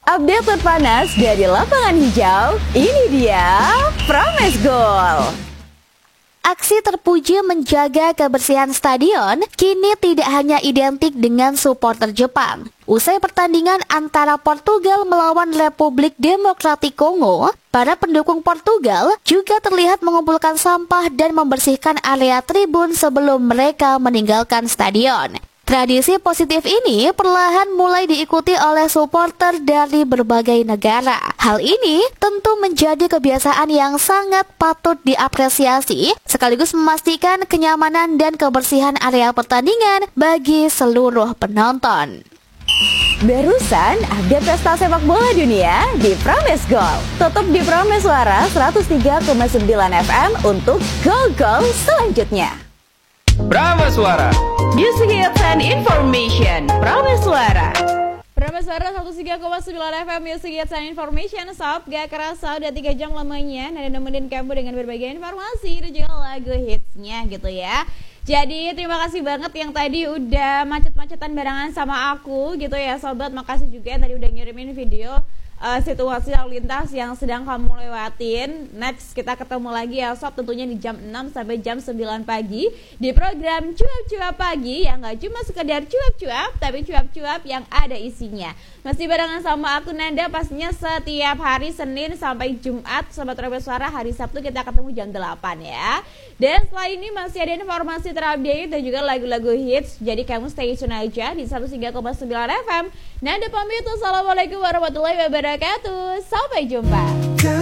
Update terpanas dari lapangan hijau, ini dia Promes Gol. Aksi terpuji menjaga kebersihan stadion kini tidak hanya identik dengan supporter Jepang. Usai pertandingan antara Portugal melawan Republik Demokratik Kongo, para pendukung Portugal juga terlihat mengumpulkan sampah dan membersihkan area tribun sebelum mereka meninggalkan stadion. Tradisi positif ini perlahan mulai diikuti oleh supporter dari berbagai negara. Hal ini tentu menjadi kebiasaan yang sangat patut diapresiasi, sekaligus memastikan kenyamanan dan kebersihan area pertandingan bagi seluruh penonton. Barusan update pesta sepak bola dunia di Promes Gol. Tetap di Promes Suara 103,9 FM untuk gol-gol selanjutnya. Promes Suara Music Hits and Information. Promes Suara. Promes Suara 103,9 FM Music Hits and Information. Sob, gak kerasa udah 3 jam lamanya Nada nemenin kamu dengan berbagai informasi dan juga lagu hitsnya gitu ya. Jadi terima kasih banget yang tadi udah macet-macetan barengan sama aku gitu ya sobat. Makasih juga yang tadi udah ngirimin video situasi lalu lintas yang sedang kamu lewatin. Next kita ketemu lagi ya sob, tentunya di jam 6 sampai jam 9 pagi di program Cuap-Cuap Pagi yang gak cuma sekedar cuap-cuap, tapi cuap-cuap yang ada isinya. Masih barengan sama aku Nanda pastinya setiap hari Senin sampai Jumat. Sobat Promes Suara, hari Sabtu kita ketemu jam 8 ya. Dan setelah ini masih ada informasi terupdate dan juga lagu-lagu hits. Jadi kamu stay tune aja di 103,9 FM. Nanda pamit, assalamualaikum warahmatullahi wabarakatuh. Sampai jumpa.